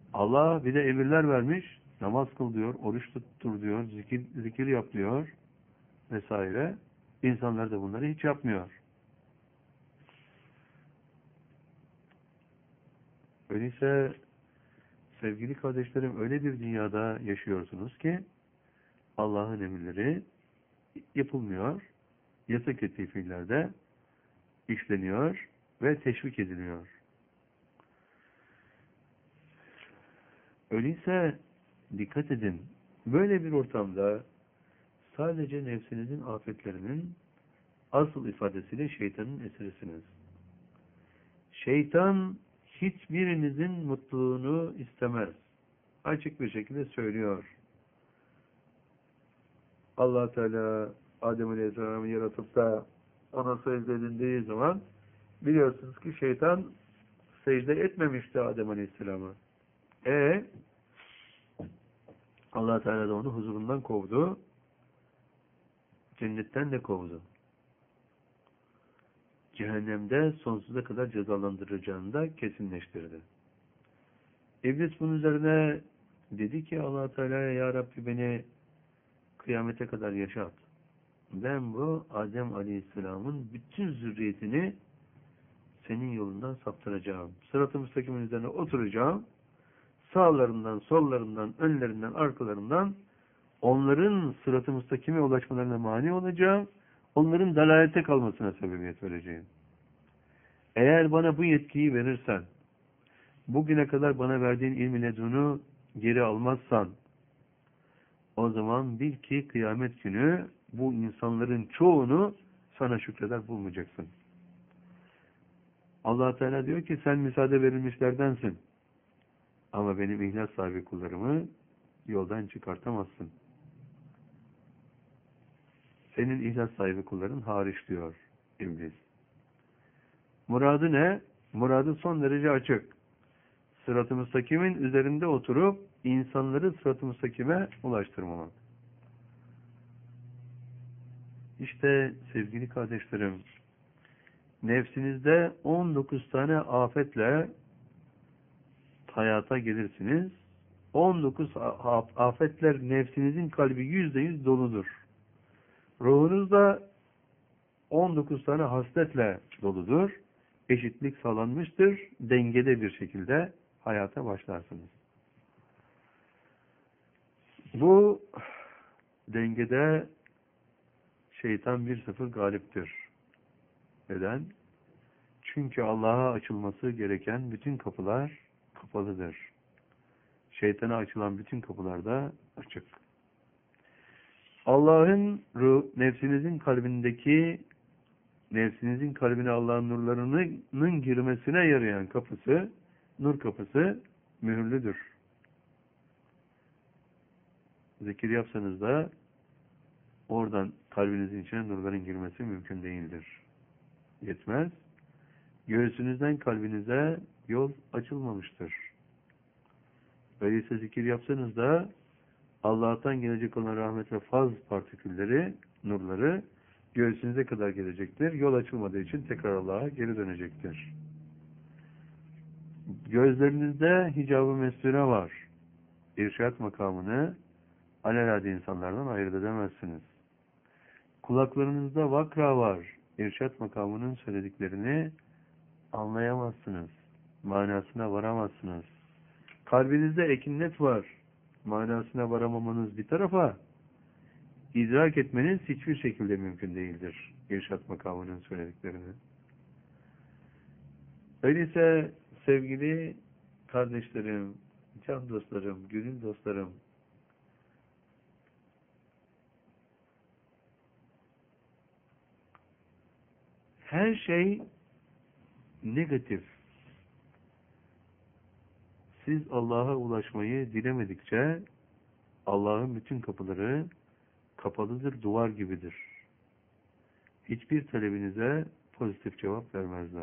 Allah bir de emirler vermiş. Namaz kıl diyor, oruç tuttur diyor, zikir yap diyor vesaire. İnsanlar da bunları hiç yapmıyor. Öyleyse sevgili kardeşlerim, öyle bir dünyada yaşıyorsunuz ki Allah'ın emirleri yapılmıyor. Yasak ettiği fiillerde işleniyor ve teşvik ediliyor. Öyleyse dikkat edin. Böyle bir ortamda sadece nefsinizin afetlerinin asıl ifadesiyle şeytanın esirisiniz. Şeytan hiçbirinizin mutluluğunu istemez. Açık bir şekilde söylüyor. Allah Teala Adem Aleyhisselam'ı yaratıp da ona secde edildiği zaman biliyorsunuz ki şeytan secde etmemişti Adem Aleyhisselam'a. Allah Teala da onu huzurundan kovdu. Cennetten de kovdu. Cehennemde sonsuza kadar cezalandıracağını da kesinleştirdi. İblis bunun üzerine dedi ki Allah Teala'ya, ya Rabbi beni kıyamete kadar yaşat. Ben bu Adem Aleyhisselam'ın bütün zürriyetini senin yolundan saptıracağım. Sırat-ı müstakimin üzerine oturacağım. Sağlarından, sollarından, önlerinden, arkalarından onların sırat-ı müstakime ulaşmalarına mani olacağım. Onların dalalete kalmasına sebebiyet vereceğim. Eğer bana bu yetkiyi verirsen, bugüne kadar bana verdiğin ilmi ledunu geri almazsan, o zaman bil ki kıyamet günü bu insanların çoğunu sana şükreder bulmayacaksın. Allah Teala diyor ki sen müsaade verilmişlerdensin. Ama benim ihlas sahibi kullarımı yoldan çıkartamazsın. Senin ihlas sahibi kulların hariç diyor İblis. Muradı ne? Muradı son derece açık. Sırat-ı müstakimin üzerinde oturup insanları sırat-ı müstakime ulaştırmamak. İşte sevgili kardeşlerim, nefsinizde 19 tane afetle hayata gelirsiniz. 19 afetler nefsinizin kalbi %100 doludur. Ruhunuz da 19 tane hasletle doludur. Eşitlik sağlanmıştır. Dengede bir şekilde hayata başlarsınız. Bu dengede şeytan 1-0 galiptir. Neden? Çünkü Allah'a açılması gereken bütün kapılar kapalıdır. Şeytana açılan bütün kapılar da açık. Allah'ın nefsinizin kalbine Allah'ın nurlarının girmesine yarayan kapısı, nur kapısı mühürlüdür. Zikir yapsanız da oradan kalbinizin içine nurların girmesi mümkün değildir. Yetmez. Göğsünüzden kalbinize yol açılmamıştır. Öyleyse zikir yapsanız da Allah'tan gelecek olan rahmet ve faz partikülleri, nurları göğsünüze kadar gelecektir. Yol açılmadığı için tekrar Allah'a geri dönecektir. Gözlerinizde hicab-ı mesture var. İrşad makamını alelade insanlardan ayırt edemezsiniz. Kulaklarınızda vakra var. İrşad makamının söylediklerini anlayamazsınız. Manasına varamazsınız. Kalbinizde ekinnet var. Manasına varamamanız bir tarafa, idrak etmeniz hiçbir şekilde mümkün değildir. İrşad makamının söylediklerini. Öyleyse sevgili kardeşlerim, can dostlarım, gönül dostlarım, her şey negatif. Siz Allah'a ulaşmayı dilemedikçe Allah'ın bütün kapıları kapalıdır, duvar gibidir. Hiçbir talebinize pozitif cevap vermezler.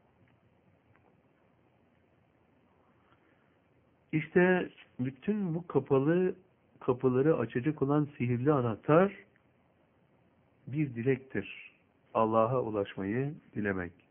İşte bütün bu kapıları açacak olan sihirli anahtar bir dilektir. Allah'a ulaşmayı dilemek.